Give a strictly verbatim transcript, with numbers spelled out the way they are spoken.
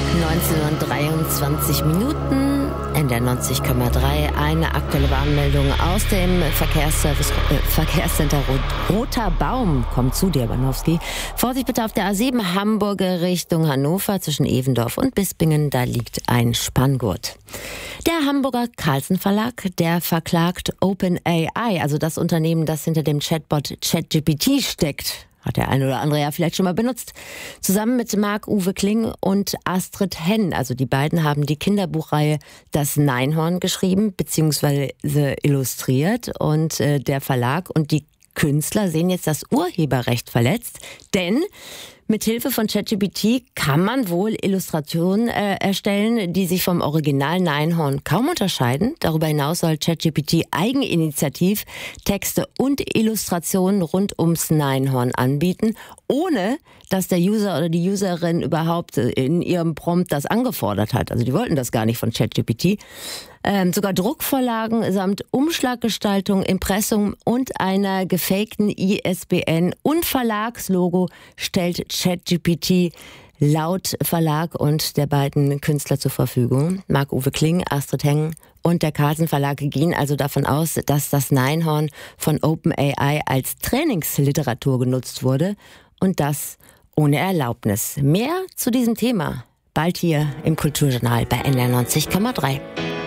neunzehn Uhr dreiundzwanzig Minuten, N D R neunzig Komma drei. Eine aktuelle Warnmeldung aus dem Verkehrsservice, äh, Verkehrscenter Rot, Roter Baum. Kommt zu dir, Banowski. Vorsicht bitte auf der A sieben, Hamburger Richtung Hannover, zwischen Evendorf und Bispingen. Da liegt ein Spanngurt. Der Hamburger Carlsen Verlag, der verklagt OpenAI, also das Unternehmen, das hinter dem Chatbot ChatGPT steckt. Hat der eine oder andere ja vielleicht schon mal benutzt. Zusammen mit Marc-Uwe Kling und Astrid Henn. Also die beiden haben die Kinderbuchreihe Das Neinhorn geschrieben bzw. illustriert. Und äh, der Verlag und die Künstler sehen jetzt das Urheberrecht verletzt. Denn mit Hilfe von ChatGPT kann man wohl Illustrationen äh, erstellen, die sich vom Original Neinhorn kaum unterscheiden. Darüber hinaus soll ChatGPT eigeninitiativ Texte und Illustrationen rund ums Neinhorn anbieten, ohne dass der User oder die Userin überhaupt in ihrem Prompt das angefordert hat. Also die wollten das gar nicht von ChatGPT. Ähm, sogar Druckvorlagen samt Umschlaggestaltung, Impressum und einer gefakten I S B N und Verlagslogo stellt ChatGPT laut Verlag und der beiden Künstler zur Verfügung. Marc-Uwe Kling, Astrid Henn und der Carlsen Verlag gehen also davon aus, dass das Neinhorn von OpenAI als Trainingsliteratur genutzt wurde und das ohne Erlaubnis. Mehr zu diesem Thema bald hier im Kulturjournal bei N D R neunzig Komma drei.